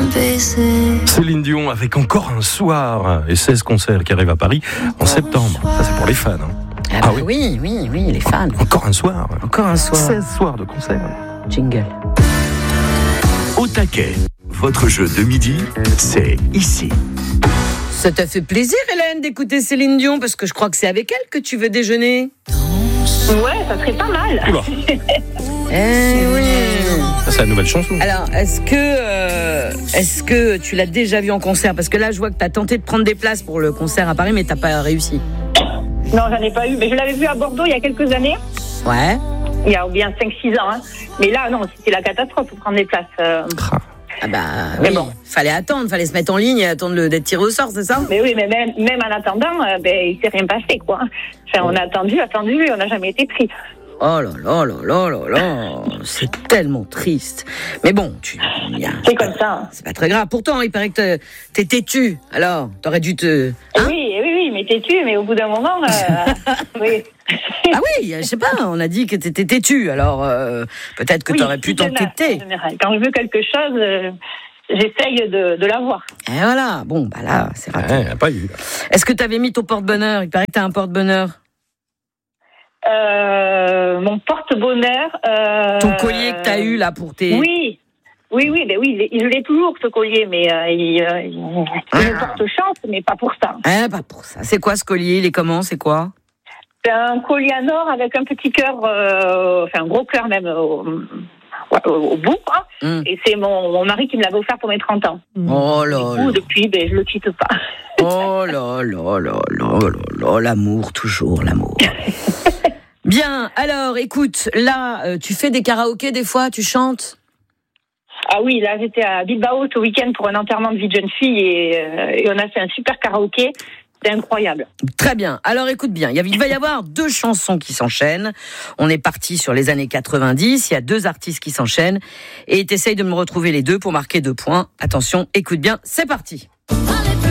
Céline Dion avec encore un soir et 16 concerts qui arrivent à Paris en septembre. Ça, c'est pour les fans. Ah oui, les fans. Encore un soir. 16 soirs de concerts. Jingle. Au taquet, votre jeu de midi, c'est ici. Ça t'a fait plaisir, Hélène, d'écouter Céline Dion, parce que je crois que c'est avec elle que tu veux déjeuner. Ouais, ça serait pas mal. Oula. Oui. Ça, c'est la nouvelle chanson. Alors, est-ce que tu l'as déjà vu en concert? Parce que là, je vois que t'as tenté de prendre des places pour le concert à Paris, mais t'as pas réussi. Non, j'en ai pas eu. Mais je l'avais vu à Bordeaux il y a quelques années. Ouais. Il y a bien 5-6 ans. Hein. Mais là, non, c'était la catastrophe pour prendre des places. Ah bah Mais oui, bon. fallait attendre, se mettre en ligne et attendre d'être tiré au sort, c'est ça? Mais oui, mais même en attendant, il s'est rien passé, quoi. Enfin, on a attendu, on n'a jamais été pris. Oh là là là là là là, c'est tellement triste. Mais bon, C'est comme ça. Hein. C'est pas très grave. Pourtant, il paraît que t'es têtu. Alors, t'aurais dû te... Hein? Oui, mais têtu, mais au bout d'un moment, oui. Ah oui, je sais pas, on a dit que t'étais têtu. Alors, peut-être que t'aurais pu t'enquêter. Quand je veux quelque chose, j'essaye de l'avoir. Et voilà, bon, bah là, c'est raté. Ouais, pas eu. Est-ce que t'avais mis ton porte-bonheur? Il paraît que t'as un porte-bonheur. Mon porte-bonheur. Ton collier que t'as eu là pour tes... Oui, je l'ai toujours ce collier, mais il me porte chance, mais pas pour ça. Pas pour ça. C'est quoi ce collier? Il est comment? C'est quoi? C'est un collier en or avec un petit cœur, un gros cœur même au bout, quoi. Et c'est mon mari qui me l'avait offert pour mes 30 ans. Oh là là. Depuis, je le quitte pas. Oh là là là là là là, l'amour, toujours l'amour. Bien, alors écoute, là, tu fais des karaokés des fois, tu chantes? Ah oui, là j'étais à Bilbao ce week-end pour un enterrement de vie de jeune fille et on a fait un super karaoké. C'est incroyable. Très bien. Alors écoute bien, il va y avoir 2 chansons qui s'enchaînent. On est parti sur les années 90, il y a 2 artistes qui s'enchaînent et t'essayes de me retrouver les deux pour marquer 2 points. Attention, écoute bien, c'est parti.